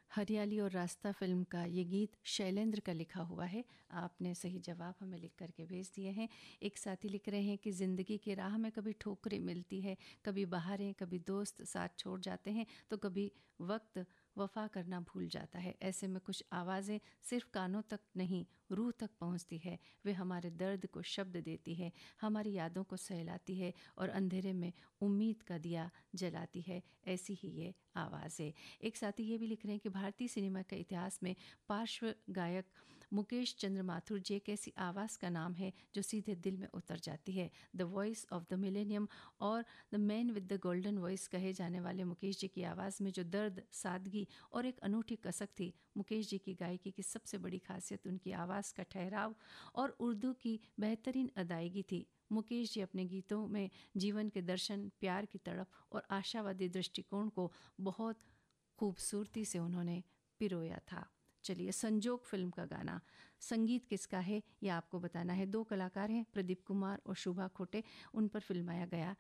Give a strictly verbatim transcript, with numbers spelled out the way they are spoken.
हरियाली और रास्ता फिल्म का ये गीत शैलेंद्र का लिखा हुआ है। आपने सही जवाब हमें लिख करके भेज दिए हैं। एक साथी लिख रहे हैं कि ज़िंदगी की राह में कभी ठोकरें मिलती है, कभी बहारें, कभी दोस्त साथ छोड़ जाते हैं, तो कभी वक्त वफा करना भूल जाता है। ऐसे में कुछ आवाज़ें सिर्फ कानों तक नहीं, रूह तक पहुंचती है। वे हमारे दर्द को शब्द देती है, हमारी यादों को सहलाती है और अंधेरे में उम्मीद का दिया जलाती है। ऐसी ही ये आवाज़ है। एक साथी ये भी लिख रहे हैं कि भारतीय सिनेमा के इतिहास में पार्श्व गायक मुकेश चंद्र माथुर जी एक ऐसी आवाज़ का नाम है जो सीधे दिल में उतर जाती है। The voice of the millennium और the man with the golden voice कहे जाने वाले मुकेश जी की आवाज़ में जो दर्द, सादगी और एक अनूठी कसक थी। मुकेश जी की गायकी की सबसे बड़ी खासियत उनकी आवाज़ का ठहराव और उर्दू की बेहतरीन अदायगी थी। मुकेश जी अपने गीतों में जीवन के दर्शन, प्यार की तड़प और आशावादी दृष्टिकोण को बहुत खूबसूरती से उन्होंने पिरोया था। चलिए, संजोग फिल्म का गाना, संगीत किसका है यह आपको बताना है। दो कलाकार हैं, प्रदीप कुमार और शुभा खोटे, उन पर फिल्माया गया